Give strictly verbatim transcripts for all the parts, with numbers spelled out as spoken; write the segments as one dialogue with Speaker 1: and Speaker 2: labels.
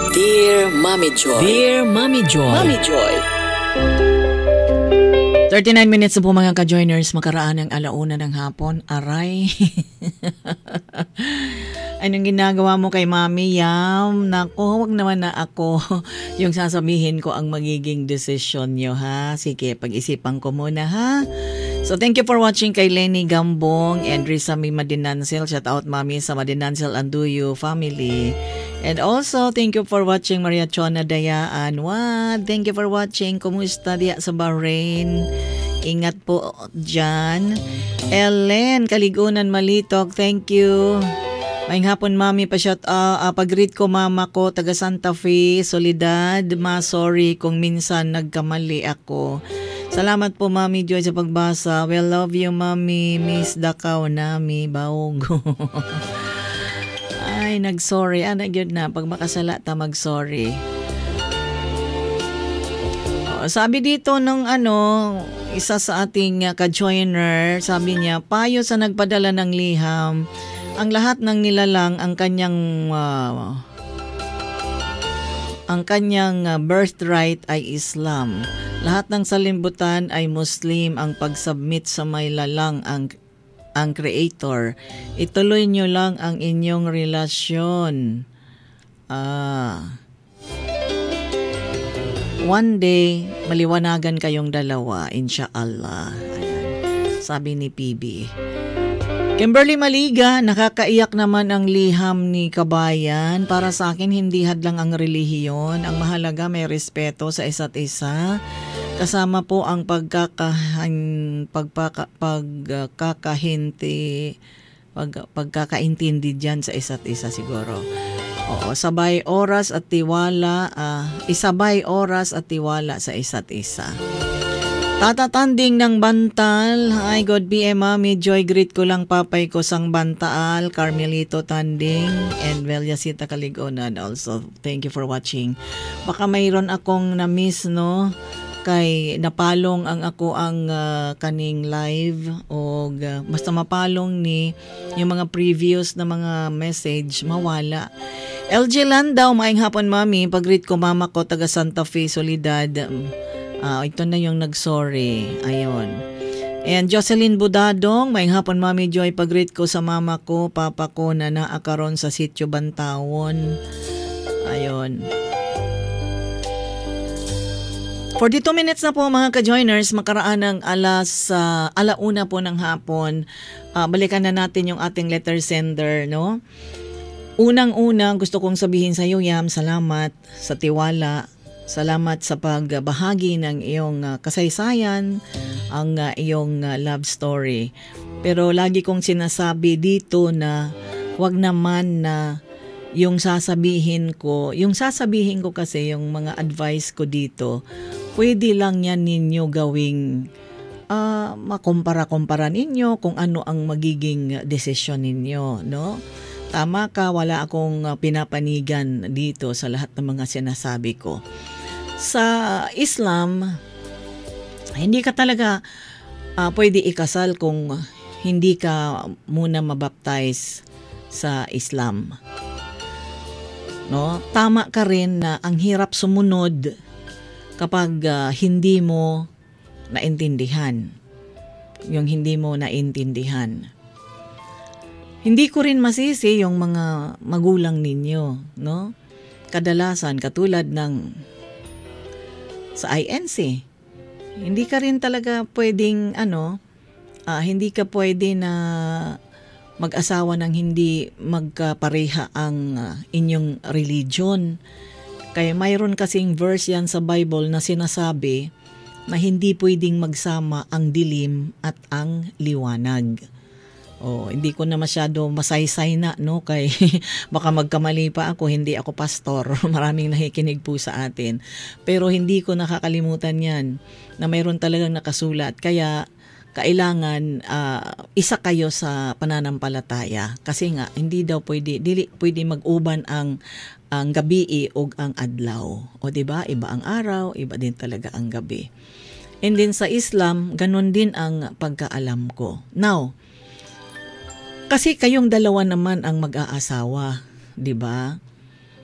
Speaker 1: Dear Mommy Joy.
Speaker 2: Dear Mommy Joy.
Speaker 1: Mommy Joy.
Speaker 2: thirty-nine minutes na po mga ka-joiners, makaraan ng alauna ng hapon. Aray. Anong ginagawa mo kay Mami Yam? Naku, wag naman na ako yung sasabihin ko ang magiging desisyon nyo, ha? Sige, pag-isipan ko muna, ha? So, thank you for watching kay Lenny Gambong and Risa Mi Madinansel. Shout out, Mami, sa Madinansel Anduyo family. And also, thank you for watching Maria Chona Dayaan. What? Thank you for watching. Kumusta diya sa Bahrain? Ingat po dyan. Ellen, Kaligunan Malitok. Thank you. Maing hapon, Mami. Pa-shout uh, uh, pag-greet ko mama ko, taga Santa Fe, Solidad. Ma, sorry kung minsan nagkamali ako. Salamat po, Mami Joy, sa pagbasa. Well, love you, Mami. Miss Dakaw nami, Baogo. Ay, nag-sorry. Ano yun na, pag makasala ta mag-sorry. O, sabi dito nung ano, isa sa ating uh, ka-joiner, sabi niya, payo sa nagpadala ng liham, ang lahat ng nilalang ang kanyang uh, ang kanyang uh, birthright ay Islam. Lahat ng salimbutan ay Muslim. Ang pag-submit sa may lalang ang ang Creator. Ituloy nyo lang ang inyong relasyon. Ah. One day, maliwanagan kayong dalawa, inshallah. Ayan. Sabi ni P B. Kimberly Maliga, nakakaiyak naman ang liham ni Kabayan. Para sa akin, hindi hadlang ang relihiyon. Ang mahalaga, may respeto sa isa't isa. Kasama po ang pagkakahan, pagpaka, pagkakahinti, pag, pagkakaintindi dyan sa isa't isa siguro. Oo, sabay oras at tiwala, uh, isabay oras at tiwala sa isa't isa. Tatatanding ng Bantal. Hi, God B M, Mami Joy. Greet ko lang papay ko sang Bantaal, Carmelito Tanding, and Veliasita Kaligunan also. Thank you for watching. Baka mayroon akong na-miss, no? Kay napalong ang ako ang uh, kaning live o uh, basta mapalong ni yung mga previous na mga message mawala. L G Landaw, maayong hapon, Mami. Pag-greet ko mama ko taga Santa Fe, Solidad. Uh, ito na yung nag-sorry. Ayun. And Jocelyn Budadong, maayong hapon, Mami Joy. Pag-greet ko sa mama ko, papa ko na naakaron sa sitio Bantawon. Ayun. forty-two minutes na po mga ka-joiners, makaraan ng alas uh, alauna po ng hapon. Uh, balikan na natin yung ating letter sender, no? Unang-una, gusto kong sabihin sa iyo, Yam, salamat sa tiwala. Salamat sa pagbahagi ng iyong uh, kasaysayan, ang uh, iyong uh, love story. Pero lagi kong sinasabi dito na wag naman na yung sasabihin ko, yung sasabihin ko kasi yung mga advice ko dito, pwede lang yan ninyo gawing uh, makumpara-kumpara ninyo kung ano ang magiging desisyon ninyo, no? Tama ka, wala akong uh, pinapanigan dito sa lahat ng mga sinasabi ko. Sa Islam, hindi ka talaga uh, pwede ikasal kung hindi ka muna mabaptize sa Islam. No? Tama ka rin na ang hirap sumunod kapag uh, hindi mo naintindihan. Yung hindi mo naintindihan. Hindi ko rin masisi yung mga magulang ninyo, no? Kadalasan katulad ng sa I N C. Hindi ka rin talaga pwedeng ano, uh, hindi ka pwede na mag-asawa ng hindi magkapareha ang uh, inyong religion. Kaya mayroon kasing verse yan sa Bible na sinasabi na hindi pwedeng magsama ang dilim at ang liwanag. Oh, hindi ko na masyado masaysay na, no? Kay baka magkamali pa ako, hindi ako pastor. Maraming nakikinig po sa atin. Pero hindi ko nakakalimutan yan na mayroon talagang nakasulat. Kaya kailangan uh, isa kayo sa pananampalataya. Kasi nga, hindi daw pwede, dili, pwede mag-uban ang ang gabi o ang adlaw. O diba? Iba ang araw, iba din talaga ang gabi. And then sa Islam, ganun din ang pagkaalam ko. Now, kasi kayong dalawa naman ang mag-aasawa, 'di ba?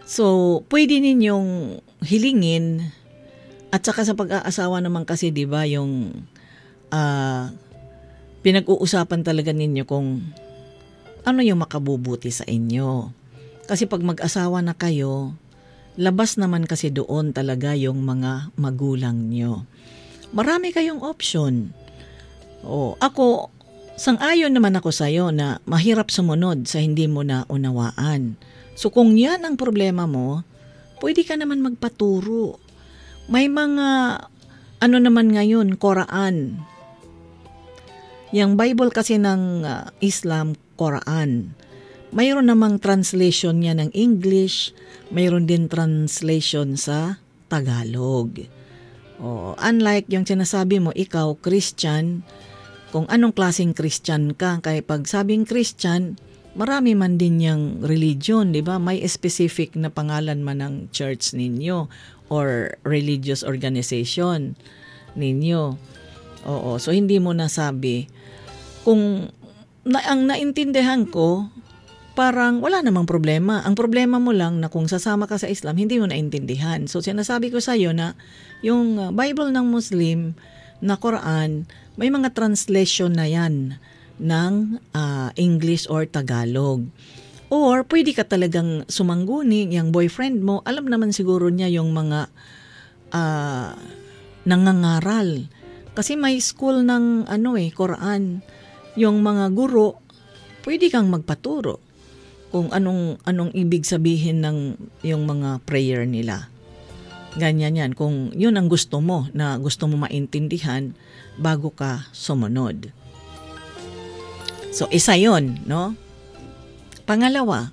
Speaker 2: So, pwede ninyong hilingin at saka sa pag-aasawa naman kasi 'di ba yung ah, pinag-uusapan talaga ninyo kung ano yung makabubuti sa inyo. Kasi pag mag-asawa na kayo, labas naman kasi doon talaga yung mga magulang nyo. Marami kayong option. O, ako, sang-ayon naman ako sa'yo na mahirap sumunod sa hindi mo na unawaan. So kung yan ang problema mo, pwede ka naman magpaturo. May mga, ano naman ngayon, Quran. Yung Bible kasi ng uh, Islam, Quran. Mayroon namang translation niya ng English, mayroon din translation sa Tagalog. Oh, unlike yung sinasabi mo, ikaw, Christian, kung anong klaseng Christian ka, kaya pag sabing Christian, marami man din yung religion, di ba? May specific na pangalan man ng church ninyo or religious organization ninyo. Oo, so hindi mo nasabi. Kung na, ang naintindihan ko, parang wala namang problema. Ang problema mo lang na kung sasama ka sa Islam, hindi mo naintindihan. So sinasabi ko sa iyo na yung Bible ng Muslim na Quran, may mga translation na yan ng uh, English or Tagalog. Or pwede ka talagang sumangguni, yung boyfriend mo, alam naman siguro niya yung mga uh, nangangaral. Kasi may school ng ano eh, Quran. Yung mga guro, pwede kang magpaturo kung anong anong ibig sabihin ng yung mga prayer nila. Ganyan yan. Kung yun ang gusto mo, na gusto mo maintindihan bago ka sumunod. So, isa yun, no? Pangalawa,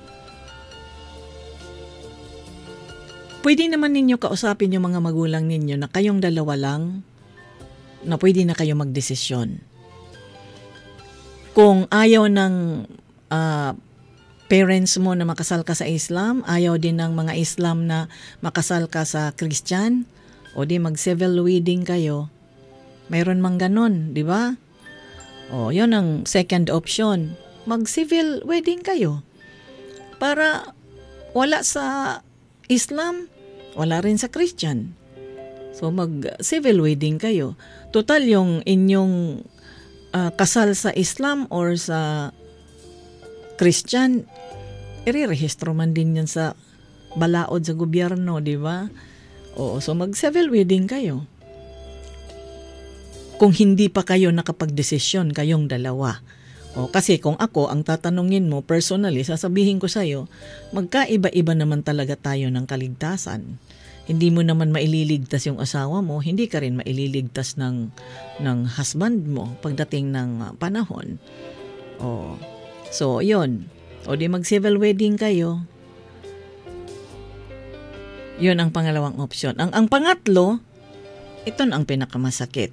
Speaker 2: pwede naman ninyo kausapin yung mga magulang ninyo na kayong dalawa lang na pwede na kayo magdesisyon. Kung ayaw ng uh, parents mo na makasal ka sa Islam, ayaw din ng mga Islam na makasal ka sa Christian, o di mag-civil wedding kayo. Mayroon mang ganon, di ba? O, yun ang second option. Mag-civil wedding kayo. Para wala sa Islam, wala rin sa Christian. So, mag-civil wedding kayo. Total, yung inyong uh, kasal sa Islam or sa Christian, irirehistro man din yan sa balaod sa gobyerno, di ba? Oo, so mag-civil wedding kayo. Kung hindi pa kayo nakapag-desisyon kayong dalawa. O, kasi kung ako, ang tatanungin mo, personally, sasabihin ko sa'yo, magkaiba-iba naman talaga tayo ng kaligtasan. Hindi mo naman maililigtas yung asawa mo, hindi ka rin maililigtas ng, ng husband mo pagdating ng panahon. O, so, yun. O di mag-civil wedding kayo. Yun ang pangalawang opsyon. Ang, ang pangatlo, ito na ang pinakamasakit.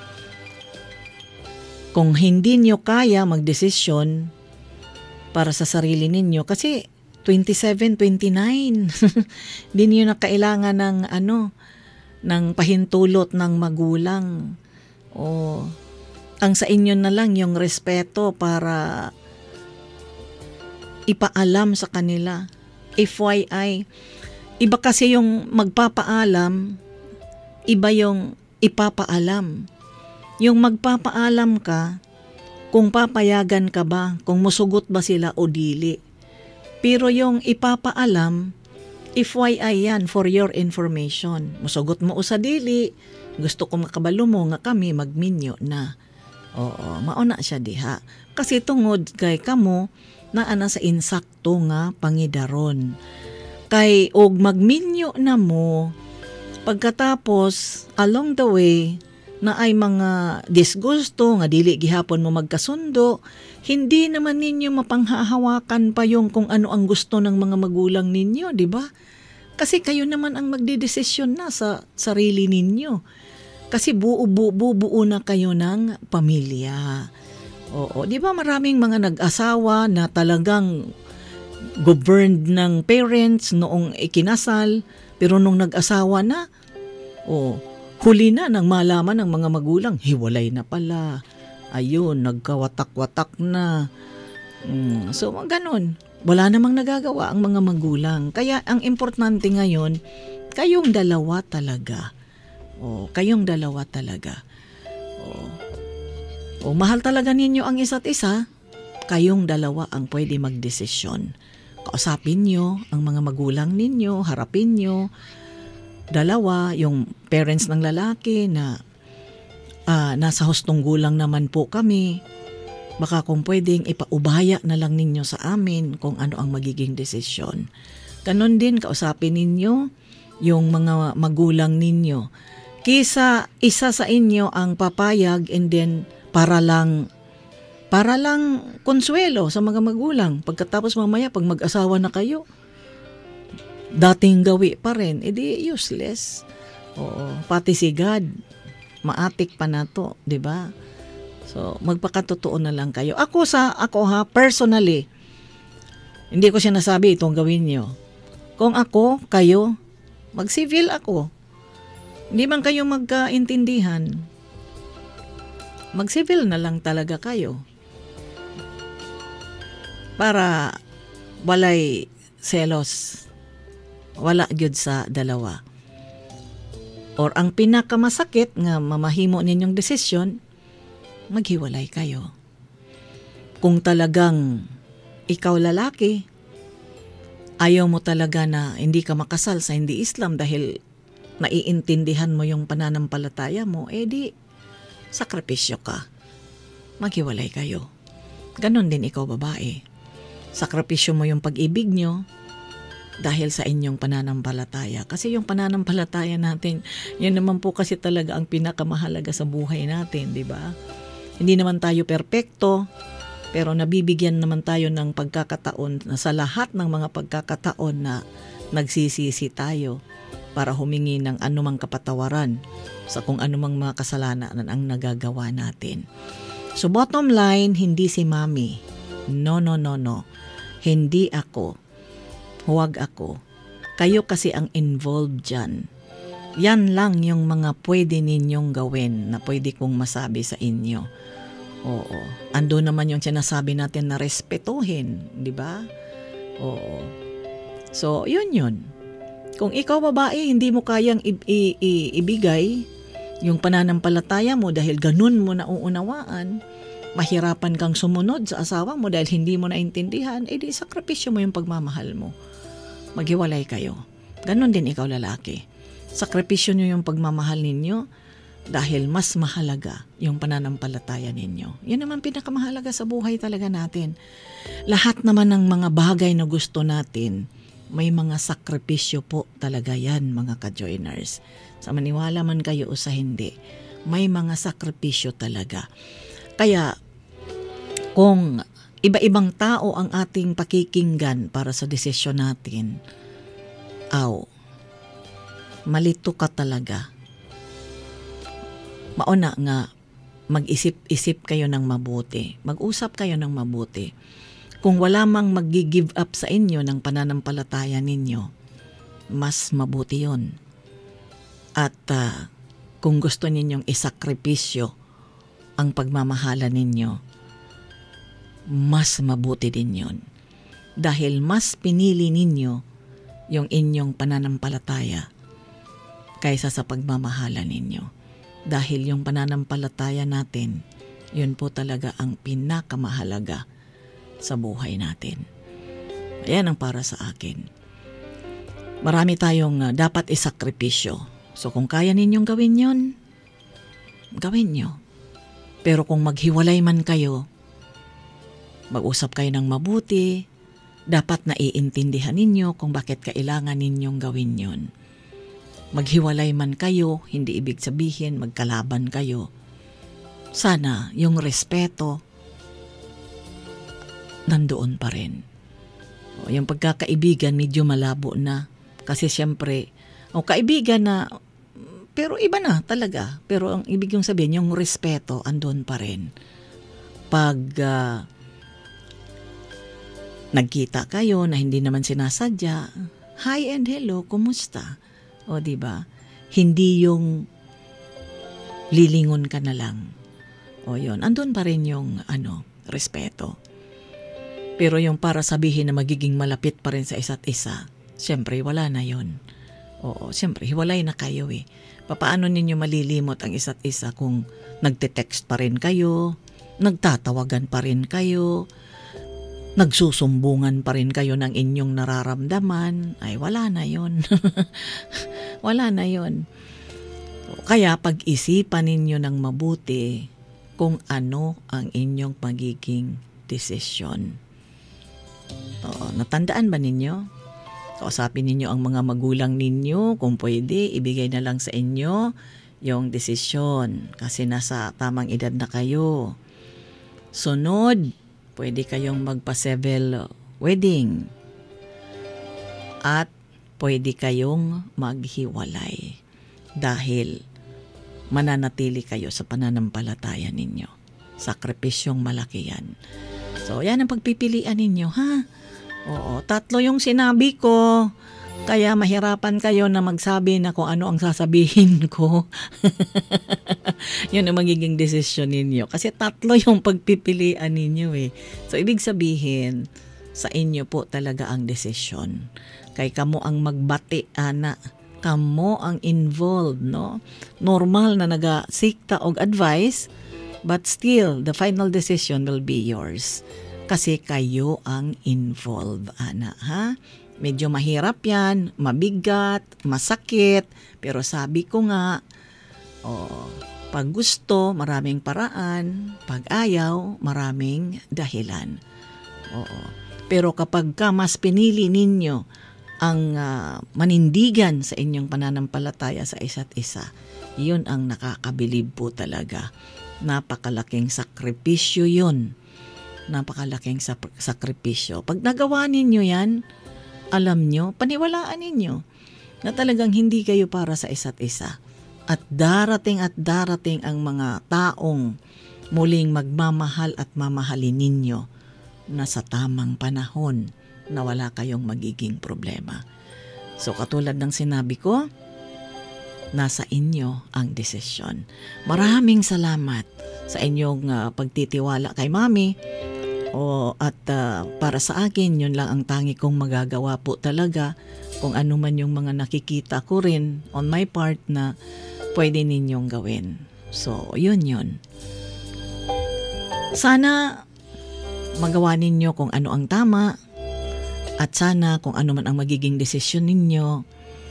Speaker 2: Kung hindi nyo kaya magdesisyon para sa sarili ninyo, kasi twenty-seven, twenty-nine, hindi nyo na kailangan ng, ano, ng pahintulot ng magulang. O, ang sa inyo na lang yung respeto para ipaalam sa kanila. F Y I, iba kasi yung magpapaalam, iba yung ipapaalam. Yung magpapaalam ka, kung papayagan ka ba, kung musugot ba sila o dili. Pero yung ipapaalam, F Y I yan, for your information. Musugot mo o sa dili, gusto ko makabalo mo nga kami magminyo na. Oo, mauna siya diha. Kasi tungod kay kamo, na ana sa insakto nga pangidaron. Kay og magminyo na mo, pagkatapos along the way na ay mga disgusto nga dili gihapon mo magkasundo, hindi naman ninyo mapanghahawakan pa yung kung ano ang gusto ng mga magulang ninyo, di ba? Kasi kayo naman ang magdedesisyon na sa sarili ninyo. Kasi buo-buo na kayo ng pamilya. Oo, di ba maraming mga nag-asawa na talagang governed ng parents noong ikinasal, pero nung nag-asawa na, oh, huli na nang malaman ng mga magulang, hiwalay na pala. Ayun, nagkawatak-watak na. Mm, so, ganun. Wala namang nagagawa ang mga magulang. Kaya ang importante ngayon, kayong dalawa talaga. O, kayong dalawa talaga. O, o mahal talaga ninyo ang isa't isa, kayong dalawa ang pwede magdesisyon. Kausapin nyo ang mga magulang ninyo, harapin nyo, dalawa, yung parents ng lalaki na uh, nasa hustong gulang naman po kami, baka kung pwedeng ipaubaya na lang ninyo sa amin kung ano ang magiging desisyon. Ganon din, kausapin ninyo yung mga magulang ninyo. Kisa isa sa inyo ang papayag and then para lang para lang konsuelo sa mga magulang. Pagkatapos mamaya, pag mag-asawa na kayo, dating gawi pa rin, edi useless. Oo, pati si God, maatik pa na to, di ba? So, magpakatotoo na lang kayo. Ako sa, ako ha, personally, hindi ko siya nasabi itong gawin nyo. Kung ako, kayo, mag-civil ako. Hindi man kayo magkaintindihan, mag-civil na lang talaga kayo. Para walay selos, wala gyud sa dalawa. Or ang pinakamasakit nga mamahimo ninyong desisyon, maghiwalay kayo. Kung talagang ikaw lalaki, ayaw mo talaga na hindi ka makasal sa hindi Islam dahil naiintindihan mo yung pananampalataya mo, edi sakripisyo ka. Maghiwalay kayo. Ganon din ikaw babae. Sakripisyo mo yung pag-ibig nyo dahil sa inyong pananampalataya. Kasi yung pananampalataya natin, yan naman po kasi talaga ang pinakamahalaga sa buhay natin, di ba? Hindi naman tayo perpekto, pero nabibigyan naman tayo ng pagkakataon na sa lahat ng mga pagkakataon na nagsisisi tayo para humingi ng anumang kapatawaran sa kung anumang mga kasalanan ang nagagawa natin. So bottom line, hindi si Mami. No, no, no, no. Hindi ako. Huwag ako. Kayo kasi ang involved dyan. Yan lang yung mga pwede ninyong gawin na pwede kong masabi sa inyo. Oo. Ando naman yung sinasabi natin na respetuhin, di ba? Oo. So, yun yun. Kung ikaw babae, hindi mo kayang i- i- i- ibigay yung pananampalataya mo dahil ganun mo nauunawaan, mahirapan kang sumunod sa asawa mo dahil hindi mo naintindihan, edi sakripisyo mo yung pagmamahal mo. Maghiwalay kayo. Ganon din ikaw lalaki. Sakripisyo nyo yung pagmamahal ninyo dahil mas mahalaga yung pananampalataya ninyo. Yan naman pinakamahalaga sa buhay talaga natin. Lahat naman ng mga bagay na gusto natin, may mga sakripisyo po talaga yan, mga ka-joiners. Sa maniwala man kayo o sa hindi, may mga sakripisyo talaga. Kaya, kung iba-ibang tao ang ating pakikinggan para sa desisyon natin, aw, malito ka talaga. Mauna nga, mag-isip-isip kayo ng mabuti. Mag-usap kayo ng mabuti. Kung wala mang mag-give up sa inyo ng pananampalataya ninyo, mas mabuti yon. At uh, kung gusto ninyong isakripisyo ang pagmamahala ninyo, mas mabuti din yon. Dahil mas pinili ninyo yung inyong pananampalataya kaysa sa pagmamahala ninyo. Dahil yung pananampalataya natin, yun po talaga ang pinakamahalaga sa buhay natin. Ayan ang para sa akin. Marami tayong uh, dapat isakripisyo. So kung kaya ninyong gawin yon, gawin nyo. Pero kung maghiwalay man kayo, mag-usap kayo ng mabuti, dapat naiintindihan ninyo kung bakit kailangan ninyong gawin yon. Maghiwalay man kayo, hindi ibig sabihin magkalaban kayo. Sana yung respeto nandoon pa rin. O, yung pagkakaibigan medyo malabo na. Kasi siyempre, o kaibigan na, pero iba na talaga. Pero ang ibig yung sabihin, yung respeto andun pa rin. Pag uh, nagkita kayo na hindi naman sinasadya, hi and hello, kumusta? O diba? Hindi yung lilingon ka na lang. O yun, andun pa rin yung ano, respeto. Pero yung para sabihin na magiging malapit pa rin sa isa't isa, siyempre wala na yun. Oo, siyempre hiwalay na kayo eh. Papaano ninyo malilimot ang isa't isa kung nagte-text pa rin kayo, nagtatawagan pa rin kayo, nagsusumbungan pa rin kayo ng inyong nararamdaman? Ay, wala na yun. Wala na yun. Kaya pag-isipan ninyo ng mabuti kung ano ang inyong magiging desisyon. Oo, natandaan ba ninyo? Kausapin ninyo ang mga magulang ninyo, kung pwede, ibigay na lang sa inyo yung desisyon kasi nasa tamang edad na kayo. Sunod, pwede kayong magpa-civil wedding at pwede kayong maghiwalay dahil mananatili kayo sa pananampalataya ninyo. Sakripisyong malaki yan. So, yan ang pagpipilian ninyo, ha? Oo, tatlo yung sinabi ko. Kaya mahirapan kayo na magsabi na kung ano ang sasabihin ko. Yun ang magiging desisyon ninyo. Kasi tatlo yung pagpipilian ninyo eh. So, ibig sabihin, sa inyo po talaga ang desisyon. Kay kamo ang magbati, ana. Kamo ang involved, no? Normal na naga-seek ta og advice, but still, the final decision will be yours. Kasi kayo ang involved, ana, ha? Medyo mahirap yan, mabigat, masakit, pero sabi ko nga, oh, pag gusto, maraming paraan, pag ayaw, maraming dahilan. Oo. Pero kapag ka mas pinili ninyo ang uh, manindigan sa inyong pananampalataya sa isa't isa, yun ang nakakabilib po talaga. Napakalaking sakripisyo yun. Napakalaking sak- sakripisyo. Pag nagawa ninyo yan, alam nyo, paniwalaan ninyo na talagang hindi kayo para sa isa't isa. At darating at darating ang mga taong muling magmamahal at mamahalin ninyo na sa tamang panahon na wala kayong magiging problema. So katulad ng sinabi ko, nasa inyo ang desisyon. Maraming salamat sa inyong uh, pagtitiwala kay Mami. O at uh, para sa akin, yun lang ang tangi kong magagawa po talaga. Kung ano man yung mga nakikita ko rin on my part na pwede ninyong gawin. So, yun yun. Sana magawa ninyo kung ano ang tama at sana kung ano man ang magiging desisyon ninyo,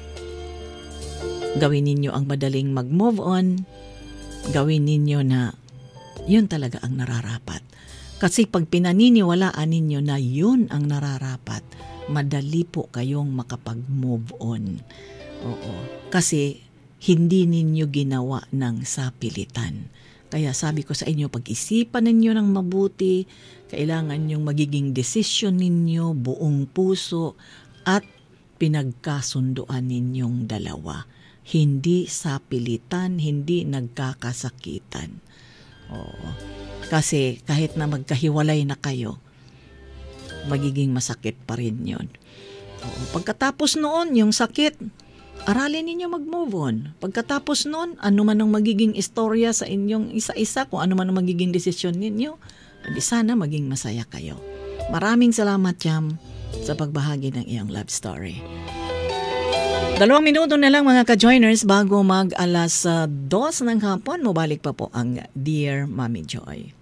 Speaker 2: gawin ninyo ang madaling mag-move on, gawin ninyo na yun talaga ang nararapat. Kasi pag pinaniniwalaan ninyo na yun ang nararapat, madali po kayong makapag-move on. Oo. Kasi hindi ninyo ginawa ng sapilitan. Kaya sabi ko sa inyo, pag-isipan ninyo ng mabuti, kailangan yung magiging desisyon ninyo, buong puso, at pinagkasunduan ninyong dalawa. Hindi sapilitan, hindi nagkakasakitan. Oo. Kasi kahit na magkahiwalay na kayo, magiging masakit pa rin yun. Oo. Pagkatapos noon, yung sakit, aralin ninyo mag-move on. Pagkatapos noon, ano man ang magiging istorya sa inyong isa-isa, kung ano man ang magiging desisyon ninyo, di sana maging masaya kayo. Maraming salamat, Jam, sa pagbahagi ng iyong love story. Dalawang minuto na lang mga ka-joiners bago mag alas uh, dos ng hapon, mabalik pa po ang Dear Mommy Joy.